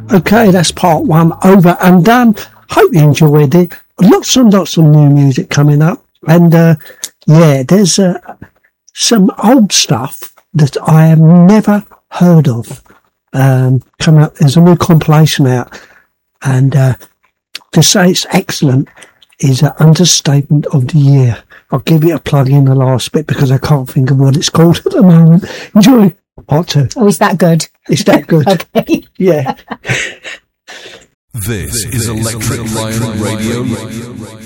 Okay, that's part one over and done. Hope you enjoyed it. Lots and lots of new music coming up. And, there's some old stuff that I have never heard of coming up. There's a new compilation out. And to say it's excellent is an understatement of the year. I'll give you a plug in the last bit because I can't think of what it's called at the moment. Enjoy part two. Oh, is that good? It's that good. Okay. Yeah. This is Electric Lion Radio.